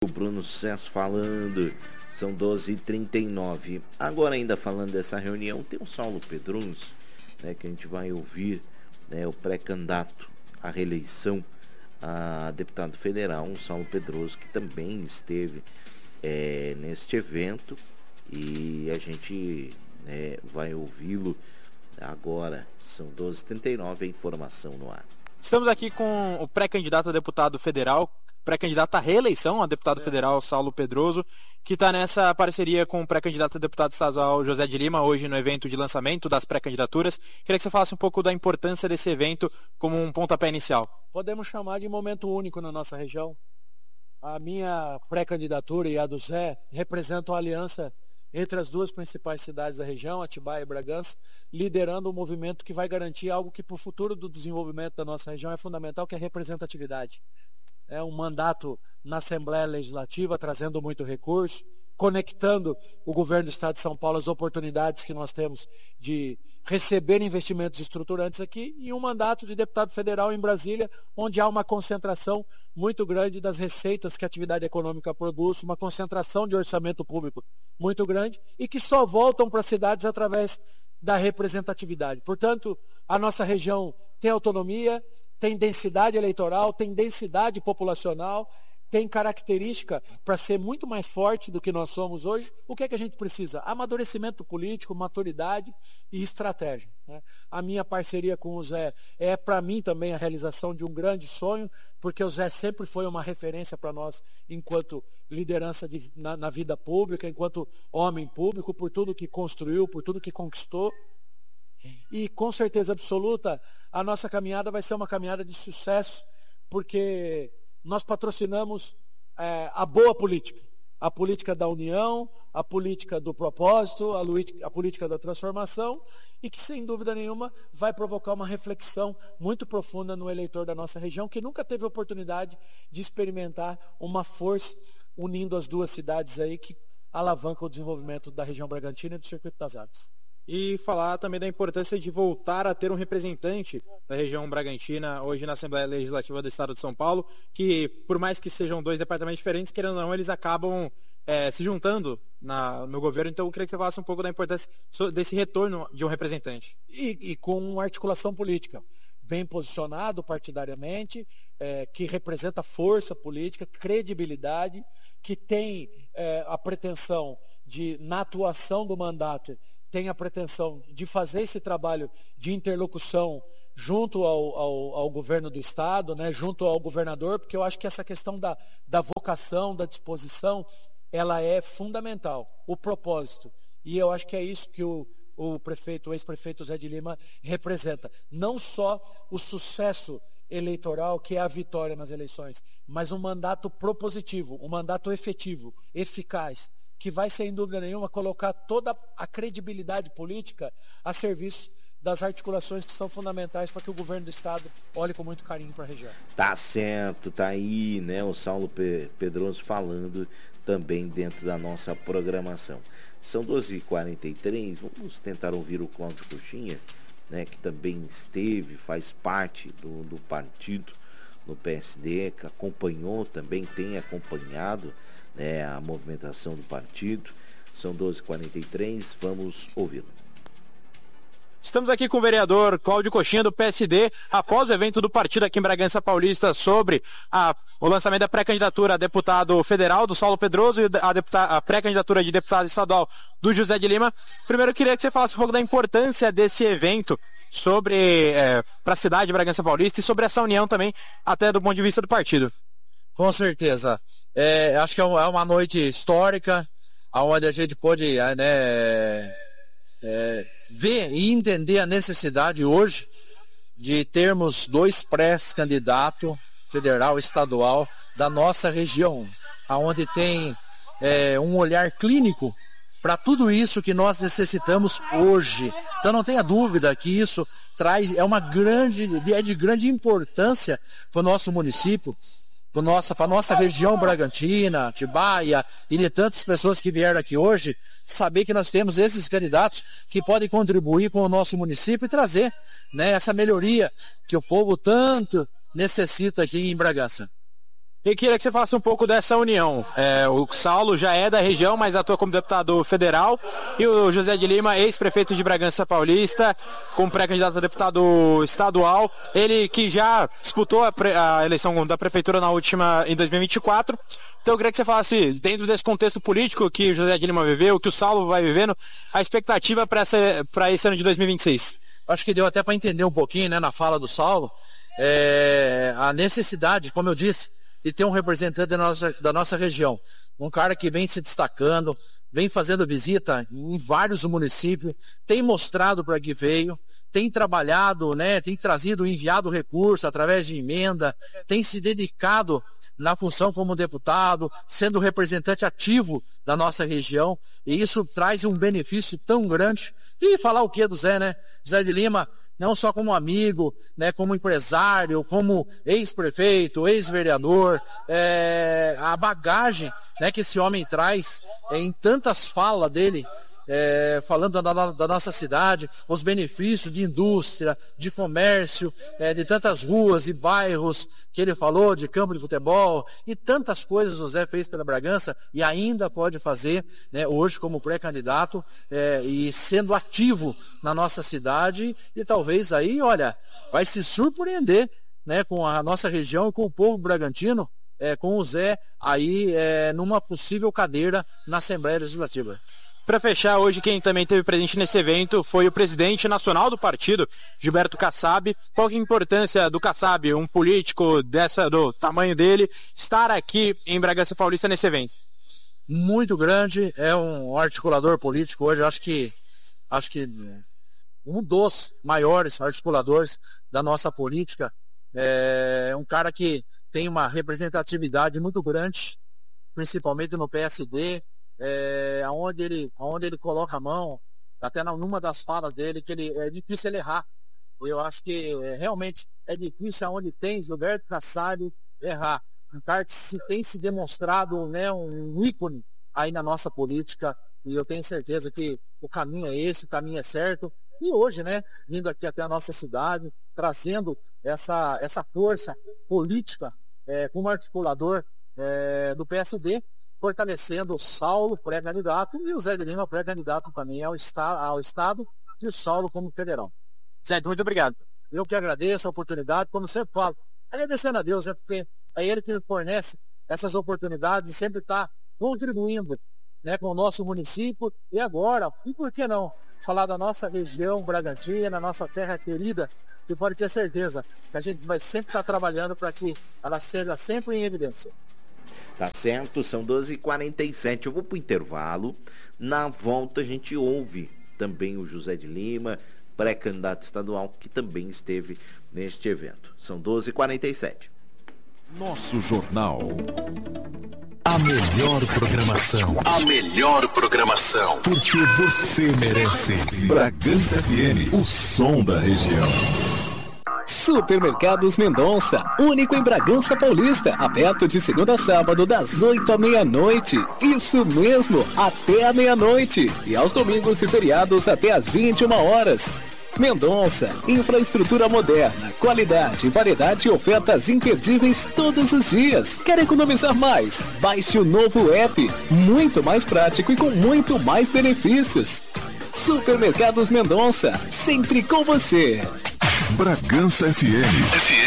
O Bruno Sucesso falando, são 12h39. Agora, ainda falando dessa reunião, tem o Saulo Pedroso, né, que a gente vai ouvir, né, o pré-candidato à reeleição a deputado federal, o Saulo Pedroso, que também esteve neste evento, e a gente vai ouvi-lo agora. São 12h39, a informação no ar. Estamos aqui com o pré-candidato a deputado federal, pré-candidato à reeleição a deputado federal, Saulo Pedroso, que está nessa parceria com o pré-candidato a deputado estadual José de Lima, hoje no evento de lançamento das pré-candidaturas. Queria que você falasse um pouco da importância desse evento como um pontapé inicial. Podemos chamar de momento único na nossa região. A minha pré-candidatura e a do Zé representam a aliança entre as duas principais cidades da região, Atibaia e Bragança, liderando um movimento que vai garantir algo que para o futuro do desenvolvimento da nossa região é fundamental, que é a representatividade. É um mandato na Assembleia Legislativa, trazendo muito recurso, conectando o governo do Estado de São Paulo às oportunidades que nós temos de receber investimentos estruturantes aqui, e um mandato de deputado federal em Brasília, onde há uma concentração muito grande das receitas que a atividade econômica produz, uma concentração de orçamento público muito grande, e que só voltam para as cidades através da representatividade. Portanto, a nossa região tem autonomia, tem densidade eleitoral, tem densidade populacional, tem característica para ser muito mais forte do que nós somos hoje. O que é que a gente precisa? Amadurecimento político, maturidade e estratégia, né? A minha parceria com o Zé é, para mim, também a realização de um grande sonho, porque o Zé sempre foi uma referência para nós enquanto liderança na vida pública, enquanto homem público, por tudo que construiu, por tudo que conquistou. E, com certeza absoluta, a nossa caminhada vai ser uma caminhada de sucesso, porque nós patrocinamos a boa política, a política da união, a política do propósito, a política da transformação, e que, sem dúvida nenhuma, vai provocar uma reflexão muito profunda no eleitor da nossa região, que nunca teve oportunidade de experimentar uma força unindo as duas cidades aí, que alavanca o desenvolvimento da região Bragantina e do Circuito das Aves. E falar também da importância de voltar a ter um representante da região Bragantina hoje na Assembleia Legislativa do Estado de São Paulo, que, por mais que sejam dois departamentos diferentes, querendo ou não, eles acabam se juntando no governo. Então eu queria que você falasse um pouco da importância desse retorno de um representante. E com articulação política, bem posicionado partidariamente, que representa força política, credibilidade, que tem a pretensão de, na atuação do mandato, tem a pretensão de fazer esse trabalho de interlocução junto ao governo do Estado, né, junto ao governador, porque eu acho que essa questão da vocação, da disposição, ela é fundamental, o propósito. E eu acho que é isso que o ex-prefeito Zé de Lima representa. Não só o sucesso eleitoral, que é a vitória nas eleições, mas um mandato propositivo, um mandato efetivo, eficaz, que vai, sem dúvida nenhuma, colocar toda a credibilidade política a serviço das articulações que são fundamentais para que o governo do Estado olhe com muito carinho para a região. Tá certo, tá aí, né, o Saulo Pedroso falando também dentro da nossa programação. São 12h43, vamos tentar ouvir o Cláudio Coxinha, né, que também faz parte do partido no PSD, que acompanhou, também tem acompanhado, né, a movimentação do partido. São 12h43, vamos ouvi-lo. Estamos aqui com o vereador Cláudio Coxinha, do PSD, após o evento do partido aqui em Bragança Paulista sobre o lançamento da pré-candidatura a deputado federal do Saulo Pedroso e a pré-candidatura de deputado estadual do José de Lima. Primeiro eu queria que você falasse um pouco da importância desse evento para a cidade de Bragança Paulista e sobre essa união também, até do ponto de vista do partido. Com certeza. Acho que é uma noite histórica, onde a gente pôde ver e entender a necessidade hoje de termos dois pré-candidatos, federal e estadual, da nossa região, onde tem um olhar clínico para tudo isso que nós necessitamos hoje. Então não tenha dúvida que isso é de grande importância para o nosso município, para a nossa região Bragantina, Atibaia e de tantas pessoas que vieram aqui hoje, saber que nós temos esses candidatos que podem contribuir com o nosso município e trazer, né, essa melhoria que o povo tanto necessita aqui em Bragança. E queria que você falasse um pouco dessa união. O Saulo já é da região, mas atua como deputado federal, e o José de Lima, ex-prefeito de Bragança Paulista, como pré-candidato a deputado estadual, ele que já disputou a eleição da prefeitura em 2024. Então eu queria que você falasse, dentro desse contexto político que o José de Lima viveu, que o Saulo vai vivendo, a expectativa para esse ano de 2026. Acho que deu até para entender um pouquinho, né, na fala do Saulo, a necessidade, como eu disse, de ter um representante da nossa região. Um cara que vem se destacando, vem fazendo visita em vários municípios, tem mostrado para que veio, tem trabalhado, né, tem enviado recurso através de emenda, tem se dedicado na função como deputado, sendo representante ativo da nossa região, e isso traz um benefício tão grande. E falar o que do Zé, né? José de Lima, não só como amigo, né, como empresário, como ex-prefeito, ex-vereador, a bagagem, né, que esse homem traz em tantas falas dele, falando da nossa cidade, os benefícios de indústria, de comércio, de tantas ruas e bairros que ele falou, de campo de futebol, e tantas coisas o Zé fez pela Bragança e ainda pode fazer, né, hoje como pré-candidato, e sendo ativo na nossa cidade, e talvez aí, olha, vai se surpreender, né, com a nossa região e com o povo bragantino, com o Zé aí numa possível cadeira na Assembleia Legislativa. Para fechar, hoje quem também teve presente nesse evento foi o presidente nacional do partido, Gilberto Kassab. Qual que é a importância do Kassab, um político do tamanho dele, estar aqui em Bragança Paulista nesse evento? Muito grande, é um articulador político hoje, acho que um dos maiores articuladores da nossa política. É um cara que tem uma representatividade muito grande, principalmente no PSD, aonde ele coloca a mão, até numa das falas dele, que é difícil ele errar. Eu acho que realmente é difícil aonde tem Gilberto Kassab errar. Um cara que tem se demonstrado, né, um ícone aí na nossa política, e eu tenho certeza que o caminho é esse, o caminho é certo. E hoje, né, vindo aqui até a nossa cidade, trazendo essa força política como articulador do PSD, fortalecendo o Saulo, pré-candidato, e o Zé de Lima, pré-candidato também ao Estado, e o Saulo como federal. Zé, muito obrigado. Eu que agradeço a oportunidade, como sempre falo, agradecendo a Deus, porque é Ele que nos fornece essas oportunidades e sempre está contribuindo, né, com o nosso município. E agora, e por que não, falar da nossa região Bragantina, nossa terra querida, que pode ter certeza que a gente vai sempre estar trabalhando para que ela seja sempre em evidência. Tá certo, são 12h47, eu vou pro intervalo. Na volta a gente ouve também o José de Lima, pré-candidato estadual, que também esteve neste evento. São 12h47. Nosso jornal. A melhor programação. A melhor programação. Porque você merece. Bragança FM, o som da região. Supermercados Mendonça, único em Bragança Paulista, aberto de segunda a sábado das 8 à meia-noite. Isso mesmo, até a meia-noite. E aos domingos e feriados até às 21 horas. Mendonça, infraestrutura moderna, qualidade, variedade e ofertas imperdíveis todos os dias. Quer economizar mais? Baixe o novo app, muito mais prático e com muito mais benefícios. Supermercados Mendonça, sempre com você. Bragança FM.